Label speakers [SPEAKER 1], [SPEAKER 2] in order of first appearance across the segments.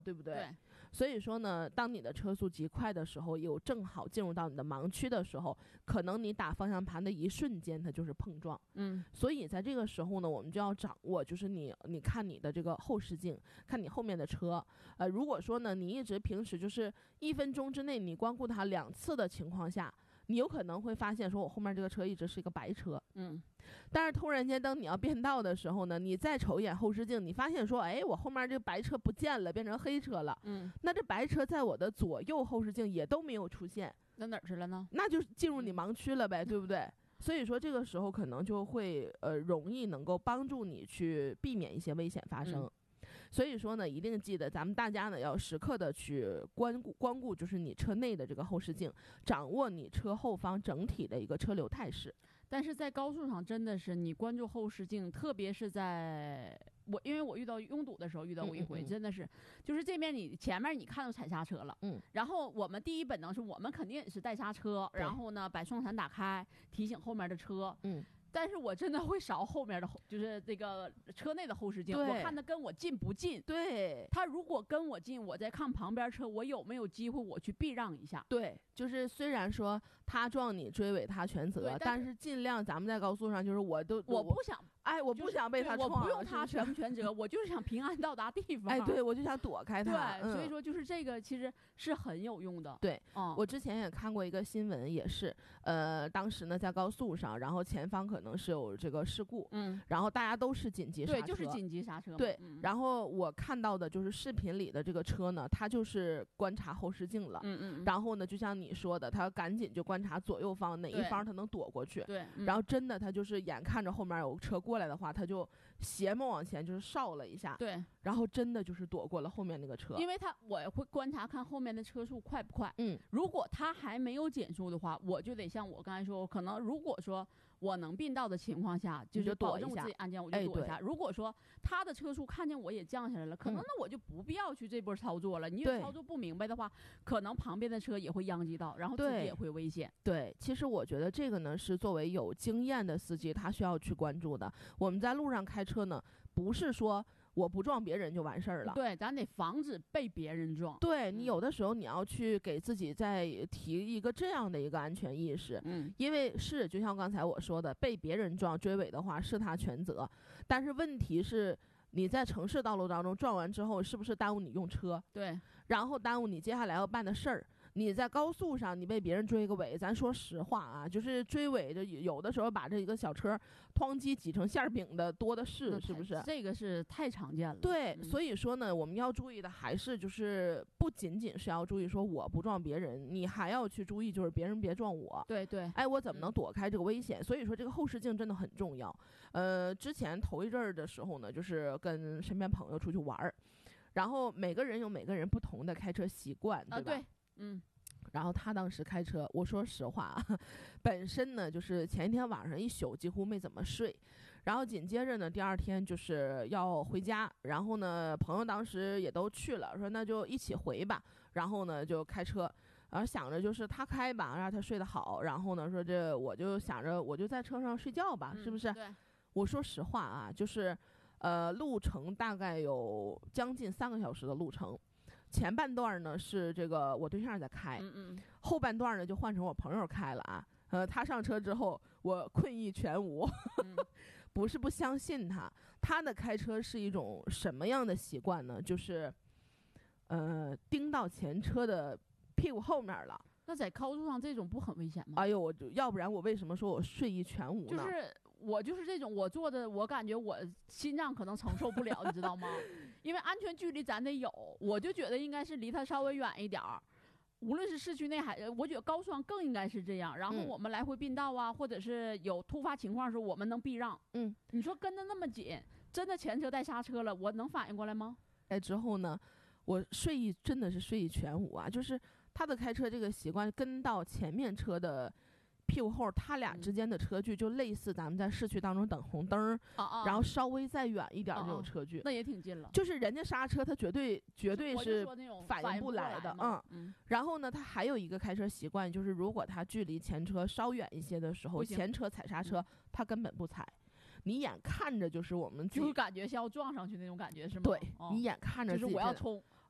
[SPEAKER 1] 对不对？
[SPEAKER 2] 对。
[SPEAKER 1] 所以说呢，当你的车速极快的时候，有正好进入到你的盲区的时候，可能你打方向盘的一瞬间，它就是碰撞。所以在这个时候呢，我们就要掌握，就是你看你的这个后视镜，看你后面的车。如果说呢，你一直平时就是1分钟之内你光顾它2次的情况下，你有可能会发现说我后面这个车一直是一个白车。但是突然间当你要变道的时候呢，你再瞅一眼后视镜，你发现说，哎，我后面这个白车不见了，变成黑车了。那这白车在我的左右后视镜也都没有出现，
[SPEAKER 2] 那哪儿去了呢？
[SPEAKER 1] 那就进入你盲区了呗，对不对？所以说这个时候可能就会容易能够帮助你去避免一些危险发生。所以说呢，一定记得咱们大家呢要时刻的去光顾就是你车内的这个后视镜，掌握你车后方整体的一个车流态势。
[SPEAKER 2] 但是在高速上真的是你关注后视镜，特别是在因为我遇到拥堵的时候遇到过一回，真的是就是这边你前面你看到踩刹车了，然后我们第一本能是我们肯定也是带刹车，然后呢把双闪打开提醒后面的车，但是我真的会扫后面的，就是这个车内的后视镜，我看他跟我近不近。
[SPEAKER 1] 对，
[SPEAKER 2] 他如果跟我近，我再看旁边车，我有没有机会我去避让一下？
[SPEAKER 1] 对，就是虽然说他撞你追尾他全责，但是尽量咱们在高速上就是我
[SPEAKER 2] 不想。
[SPEAKER 1] 我不想被他撞，
[SPEAKER 2] 我不用他全责，我就是想平安到达地方。
[SPEAKER 1] 对，我就想躲开他。
[SPEAKER 2] 对，所以说就是这个其实是很有用的。
[SPEAKER 1] 对，我之前也看过一个新闻，也是，当时呢在高速上，然后前方可能是有这个事故，然后大家都是紧急刹车，
[SPEAKER 2] 对，就是紧急刹车。
[SPEAKER 1] 对，然后我看到的就是视频里的这个车呢，他就是观察后视镜了，然后呢，就像你说的，他赶紧就观察左右方哪一方他能躲过去，
[SPEAKER 2] 对，
[SPEAKER 1] 然后真的他就是眼看着后面有车过来的话，他就斜目往前就是扫了一下，
[SPEAKER 2] 对，
[SPEAKER 1] 然后真的就是躲过了后面那个车。
[SPEAKER 2] 因为我会观察看后面的车速快不快，如果他还没有减速的话，我就得像我刚才说，可能如果说我能并道的情况下，就是保证我自己安全，我就躲一下。如果说他的车速看见我也降下来了，可能那我就不必要去这波操作了。你操作不明白的话，可能旁边的车也会殃及到，然后自己也会危险。
[SPEAKER 1] 对，其实我觉得这个呢是作为有经验的司机他需要去关注的。我们在路上开车呢，不是说我不撞别人就完事儿了，
[SPEAKER 2] 对，咱得防止被别人撞。
[SPEAKER 1] 对，你有的时候你要去给自己再提一个这样的一个安全意识，因为是就像刚才我说的，被别人撞追尾的话是他全责，但是问题是你在城市道路当中撞完之后，是不是耽误你用车？
[SPEAKER 2] 对，
[SPEAKER 1] 然后耽误你接下来要办的事儿。你在高速上你被别人追个尾，咱说实话啊，就是追尾的有的时候把这一个小车哐叽挤成馅饼的多的是，是不是？
[SPEAKER 2] 这个是太常见了。
[SPEAKER 1] 对，所以说呢，我们要注意的还是就是不仅仅是要注意说我不撞别人，你还要去注意就是别人别撞我。
[SPEAKER 2] 对对，
[SPEAKER 1] 我怎么能躲开这个危险？所以说这个后视镜真的很重要。之前头一阵儿的时候呢，就是跟身边朋友出去玩儿，然后每个人有每个人不同的开车习惯，对吧？
[SPEAKER 2] 对。
[SPEAKER 1] 然后他当时开车，我说实话啊，本身呢就是前一天晚上一宿几乎没怎么睡，然后紧接着呢第二天就是要回家，然后呢朋友当时也都去了，说那就一起回吧，然后呢就开车，然后想着就是他开吧，让他睡得好，然后呢说这我就想着我就在车上睡觉吧，是不是？
[SPEAKER 2] 对，
[SPEAKER 1] 我说实话啊，就是路程大概有将近3个小时的路程。前半段呢是这个我对象在开，后半段呢就换成我朋友开了啊。他上车之后，我困意全无，不是不相信他的开车是一种什么样的习惯呢？就是盯到前车的屁股后面了。
[SPEAKER 2] 那在高速上这种不很危险吗？
[SPEAKER 1] 哎呦，要不然我为什么说我睡意全无呢？
[SPEAKER 2] 就是我就是这种，我坐的我感觉我心脏可能承受不了，你知道吗？因为安全距离咱得有，我就觉得应该是离它稍微远一点儿。无论是市区内还，我觉得高速上更应该是这样。然后我们来回并道啊，或者是有突发情况的时候，我们能避让。你说跟得那么紧，真的前车带刹车了，我能反应过来吗？
[SPEAKER 1] 之后呢，我睡意真的是睡意全无啊！就是他的开车这个习惯，跟到前面车的屁股后，他俩之间的车距就类似咱们在市区当中等红灯，然后稍微再远一点这种车距，
[SPEAKER 2] 那也挺近了。
[SPEAKER 1] 就是人家刹车，他绝对是反应不来的。然后呢，他还有一个开车习惯，就是如果他距离前车稍远一些的时候，前车踩刹车，他根本不踩。你眼看着就是我们
[SPEAKER 2] 就是感觉像要撞上去那种感觉是吗？
[SPEAKER 1] 对，你眼看着
[SPEAKER 2] 就是我要冲。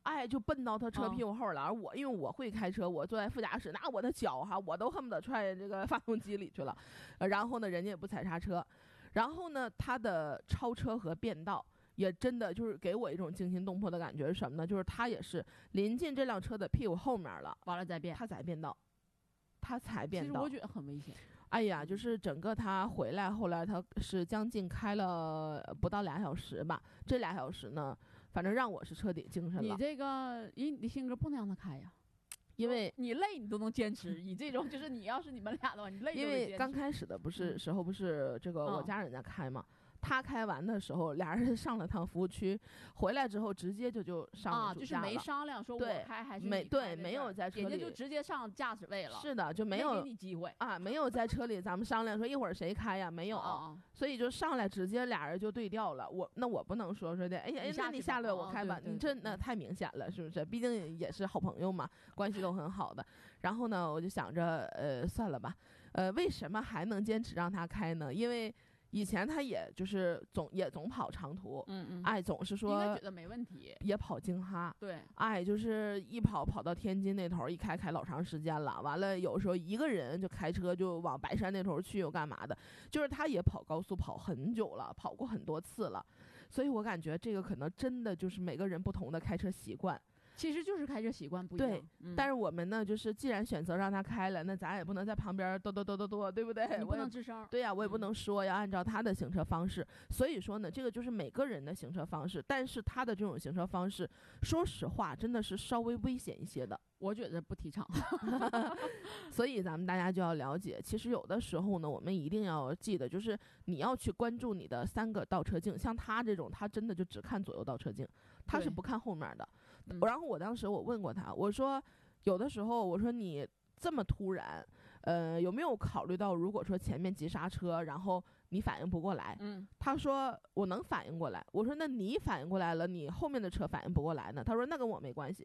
[SPEAKER 1] 哎，就奔到他车屁股后了。而我因为我会开车，我坐在副驾驶，那我的脚哈，我都恨不得踹这个发动机里去了。然后呢，人家也不踩刹车。然后呢，他的超车和变道也真的就是给我一种惊心动魄的感觉是什么呢？就是他也是临近这辆车的屁股后面了，
[SPEAKER 2] 完了再变，
[SPEAKER 1] 他才变道，他才变道。
[SPEAKER 2] 其实我觉得很危险。
[SPEAKER 1] 哎呀，就是整个他回来，后来他是将近开了不到2小时吧。这2小时呢，反正让我是彻底精神了。
[SPEAKER 2] 你这个以你的性格不能让他开呀，
[SPEAKER 1] 因为
[SPEAKER 2] 你累你都能坚持。你这种就是你要是你们俩的话，你累都能坚持。
[SPEAKER 1] 因为刚开始的时候不是这个我家人在开嘛。他开完的时候，俩人上了趟服务区，回来之后直接就上了主驾了，
[SPEAKER 2] 就是没商量说我开还是你
[SPEAKER 1] 开，没有在车里，
[SPEAKER 2] 人家就直接上驾驶位了。
[SPEAKER 1] 是的，就没有
[SPEAKER 2] 给你机会
[SPEAKER 1] 啊，没有在车里咱们商量说一会儿谁开呀，没有，所以就上来直接俩人就对调了。我不能说的，哎呀，那你下来我开吧，你这那太明显了，是不是？毕竟也是好朋友嘛，关系都很好的。然后呢，我就想着算了吧，为什么还能坚持让他开呢？因为以前他也就是总跑长途，哎，总是说
[SPEAKER 2] 应该觉得没问题，
[SPEAKER 1] 也跑京哈，
[SPEAKER 2] 对，
[SPEAKER 1] 哎，就是一跑到天津那头，一开老长时间了，完了有时候一个人就开车就往白山那头去，又干嘛的，就是他也跑高速跑很久了，跑过很多次了，所以我感觉这个可能真的就是每个人不同的开车习惯。
[SPEAKER 2] 其实就是开车习惯不一样。
[SPEAKER 1] 对，但是我们呢，就是既然选择让他开了，那咱也不能在旁边哆，对不对？
[SPEAKER 2] 你不能吱声。
[SPEAKER 1] 对呀，我也不能说，要按照他的行车方式。所以说呢，这个就是每个人的行车方式，但是他的这种行车方式，说实话，真的是稍微危险一些的。
[SPEAKER 2] 我觉得不提倡。
[SPEAKER 1] 所以咱们大家就要了解，其实有的时候呢，我们一定要记得，就是你要去关注你的3个倒车镜。像他这种，他真的就只看左右倒车镜，他是不看后面的。然后我当时我问过他，我说有的时候我说你这么突然，有没有考虑到如果说前面急刹车，然后你反应不过来？他说我能反应过来。我说那你反应过来了，你后面的车反应不过来呢？他说那跟我没关系。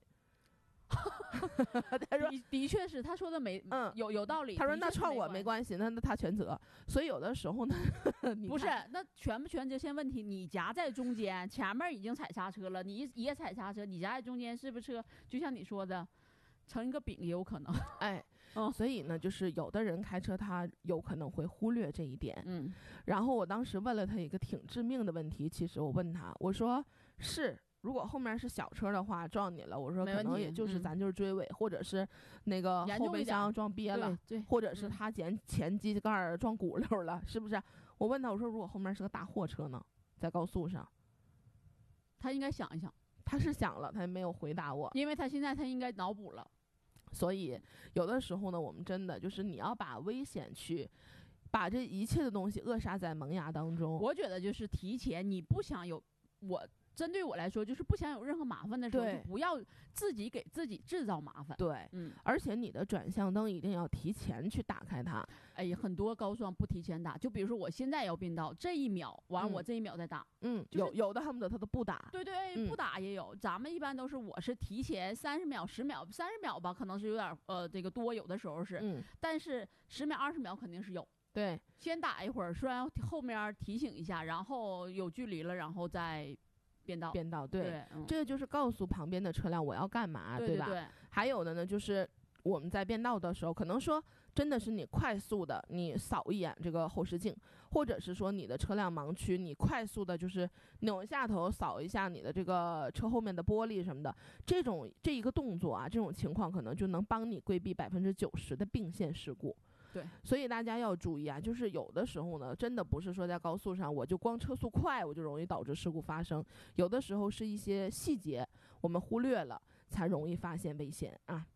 [SPEAKER 1] 他说
[SPEAKER 2] 的确是，他说的有道理。
[SPEAKER 1] 他说那撞我没关系，那他全责。所以有的时候呢，
[SPEAKER 2] 不是那全不全责先问题，你夹在中间，前面已经踩刹车了，你也踩刹车，你夹在中间是不是车？就像你说的，成一个饼也有可能。
[SPEAKER 1] 哎，所以呢，就是有的人开车他有可能会忽略这一点。然后我当时问了他一个挺致命的问题，其实我问他，我说是。如果后面是小车的话撞你了，我说可能也就是咱就是追尾，或者是那个后备箱撞憋了，或者是他前机盖撞轱辘了，是不是？我问他，我说如果后面是个大货车呢，在高速上，
[SPEAKER 2] 他应该想一想。
[SPEAKER 1] 他是想了，他也没有回答我，
[SPEAKER 2] 因为他现在他应该脑补了。
[SPEAKER 1] 所以有的时候呢，我们真的就是你要把危险去。把这一切的东西扼杀在萌芽当中。
[SPEAKER 2] 我觉得就是提前，你不想有针对我来说，就是不想有任何麻烦的时候，就不要自己给自己制造麻烦。
[SPEAKER 1] 对，而且你的转向灯一定要提前去打开它。
[SPEAKER 2] 哎，很多高速上不提前打，就比如说我现在要变道，这一秒完，我这一秒再打。
[SPEAKER 1] 有的恨不得他都不打。
[SPEAKER 2] 对，不打也有。咱们一般都是我是提前30秒、10秒、30秒吧，可能是有点这个多，有的时候是。但是10秒、20秒肯定是有。
[SPEAKER 1] 对，
[SPEAKER 2] 先打一会儿，虽然后面提醒一下，然后有距离了，然后再。变道，
[SPEAKER 1] 对，这个就是告诉旁边的车辆我要干嘛，对吧？还有的呢，就是我们在变道的时候，可能说真的是你快速的，你扫一眼这个后视镜，或者是说你的车辆盲区，你快速的就是扭一下头扫一下你的这个车后面的玻璃什么的，这一个动作啊，这种情况可能就能帮你规避90%的并线事故。
[SPEAKER 2] 对，
[SPEAKER 1] 所以大家要注意啊，就是有的时候呢，真的不是说在高速上我就光车速快我就容易导致事故发生，有的时候是一些细节我们忽略了，才容易发现危险啊。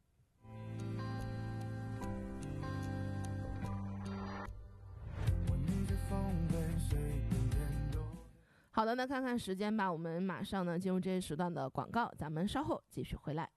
[SPEAKER 1] 好的，那看看时间吧，我们马上呢进入这一时段的广告，咱们稍后继续回来。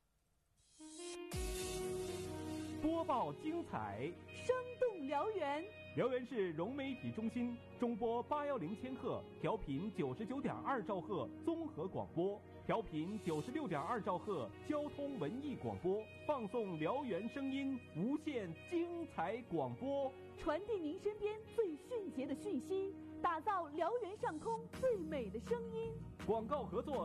[SPEAKER 3] 播报精彩，
[SPEAKER 4] 生动辽源。
[SPEAKER 3] 辽源市融媒体中心中波810千赫，调频99.2兆赫综合广播，调频96.2兆赫交通文艺广播，放送辽源声音，无限精彩广播，
[SPEAKER 4] 传递您身边最迅捷的讯息，打造辽源上空最美的声音。
[SPEAKER 3] 广告合作